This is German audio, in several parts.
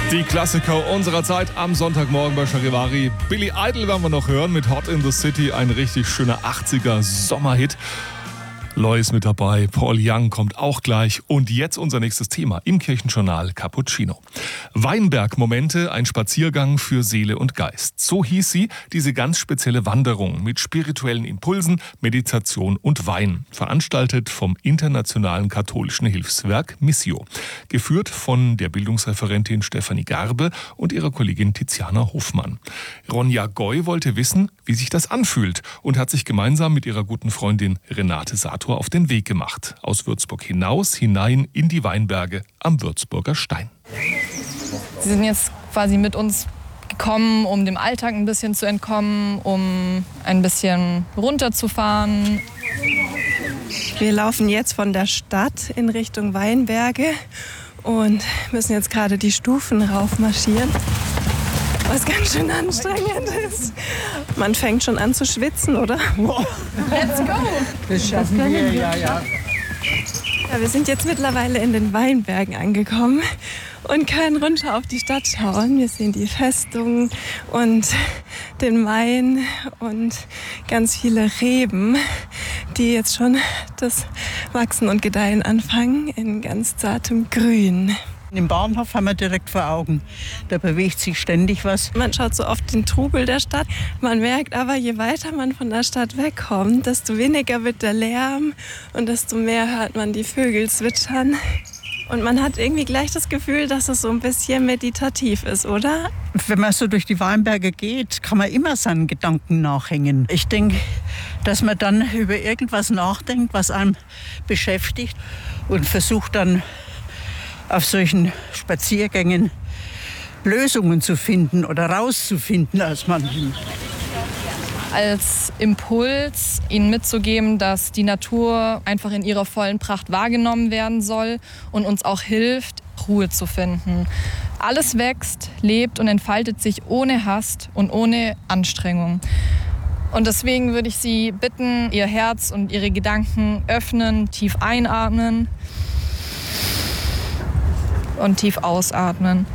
Die Klassiker unserer Zeit am Sonntagmorgen bei Charivari. Billy Idol werden wir noch hören mit Hot in the City, ein richtig schöner 80er Sommerhit. Lois mit dabei, Paul Young kommt auch gleich. Und jetzt unser nächstes Thema im Kirchenjournal Cappuccino. Weinberg-Momente, ein Spaziergang für Seele und Geist. So hieß sie, diese ganz spezielle Wanderung mit spirituellen Impulsen, Meditation und Wein. Veranstaltet vom Internationalen Katholischen Hilfswerk Missio. Geführt von der Bildungsreferentin Stefanie Garbe und ihrer Kollegin Tiziana Hofmann. Ronja Goy wollte wissen, wie sich das anfühlt und hat sich gemeinsam mit ihrer guten Freundin Renate Sator auf den Weg gemacht. Aus Würzburg hinein in die Weinberge am Würzburger Stein. Sie sind jetzt quasi mit uns gekommen, um dem Alltag ein bisschen zu entkommen, um ein bisschen runterzufahren. Wir laufen jetzt von der Stadt in Richtung Weinberge und müssen jetzt gerade die Stufen raufmarschieren, was ganz schön anstrengend ist. Man fängt schon an zu schwitzen, oder? Let's go! Das schaffen wir, ja. Ja, wir sind jetzt mittlerweile in den Weinbergen angekommen und können runter auf die Stadt schauen. Wir sehen die Festung und den Main und ganz viele Reben, die jetzt schon das Wachsen und Gedeihen anfangen in ganz zartem Grün. Im Bahnhof haben wir direkt vor Augen. Da bewegt sich ständig was. Man schaut so oft den Trubel der Stadt. Man merkt aber, je weiter man von der Stadt wegkommt, desto weniger wird der Lärm und desto mehr hört man die Vögel zwitschern. Und man hat irgendwie gleich das Gefühl, dass es so ein bisschen meditativ ist, oder? Wenn man so durch die Weinberge geht, kann man immer seinen Gedanken nachhängen. Ich denke, dass man dann über irgendwas nachdenkt, was einem beschäftigt und versucht dann auf solchen Spaziergängen Lösungen zu finden oder rauszufinden aus manchen. Als Impuls, ihnen mitzugeben, dass die Natur einfach in ihrer vollen Pracht wahrgenommen werden soll und uns auch hilft, Ruhe zu finden. Alles wächst, lebt und entfaltet sich ohne Hast und ohne Anstrengung. Und deswegen würde ich Sie bitten, Ihr Herz und Ihre Gedanken öffnen, tief einatmen und tief ausatmen.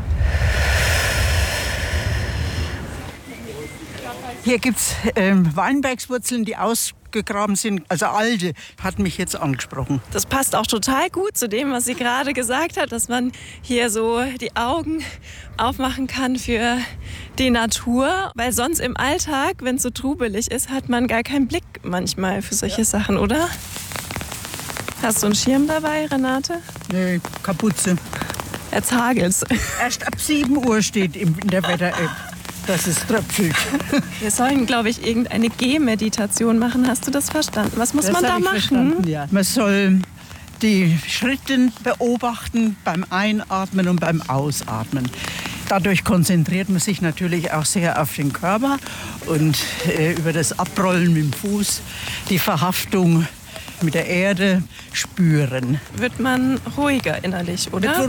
Hier gibt es Weinbergswurzeln, die ausgegraben sind, also alte, hat mich jetzt angesprochen. Das passt auch total gut zu dem, was sie gerade gesagt hat, dass man hier so die Augen aufmachen kann für die Natur. Weil sonst im Alltag, wenn es so trubelig ist, hat man gar keinen Blick manchmal für solche Sachen, oder? Hast du einen Schirm dabei, Renate? Nee, Kapuze. Jetzt hagelt's. Erst ab 7 Uhr steht in der Wetter-App, dass es tröpfelt. Wir sollen, glaube ich, irgendeine Gehmeditation machen. Hast du das verstanden? Was muss man da machen? Verstanden, ja. Man soll die Schritte beobachten beim Einatmen und beim Ausatmen. Dadurch konzentriert man sich natürlich auch sehr auf den Körper und über das Abrollen mit dem Fuß die Verhaftung mit der Erde spüren. Wird man ruhiger innerlich, oder?